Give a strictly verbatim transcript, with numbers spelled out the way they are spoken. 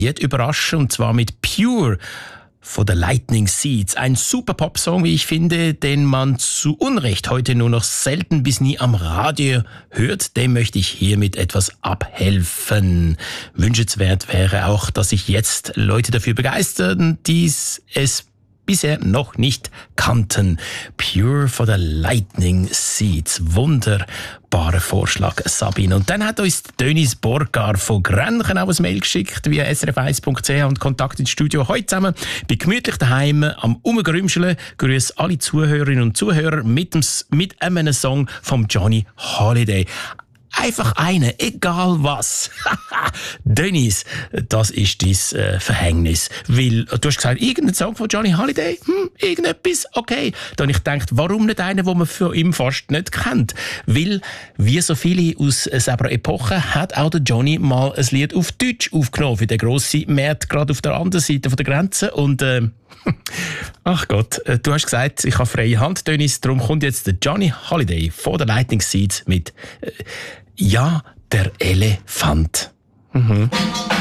überraschen, und zwar mit Pure von den Lightning Seeds. Ein super Popsong, wie ich finde, den man zu Unrecht heute nur noch selten bis nie am Radio hört. Dem möchte ich hiermit etwas abhelfen. Wünschenswert wäre auch, dass sich jetzt Leute dafür begeistern, die es bisher noch nicht kannten. Pure von der Lightning Seeds. Wunderbarer Vorschlag, Sabine. Und dann hat uns Dönis Borgar von Grenchen auch ein Mail geschickt via s r f eins punkt c h und Kontakt ins Studio. Heute zusammen bei gemütlich daheim am Umgrümscheln. Grüße alle Zuhörerinnen und Zuhörer mit, dem, mit einem Song vom Johnny Holiday. Einfach eine, egal was. Dennis, das ist dein äh, Verhängnis. Weil, du hast gesagt, irgendein Song von Johnny Holiday, hm, irgendetwas, okay. Dann habe ich gedacht, warum nicht einen, den man für ihn fast nicht kennt? Weil, wie so viele aus selber Epoche, hat auch der Johnny mal ein Lied auf Deutsch aufgenommen, für den grossen Markt, gerade auf der anderen Seite der Grenze. Und, äh, ach Gott, du hast gesagt, ich habe freie Hand, Dennis, darum kommt jetzt der Johnny Holiday von der Lightning Seeds mit äh, Ja, der Elefant. Mhm.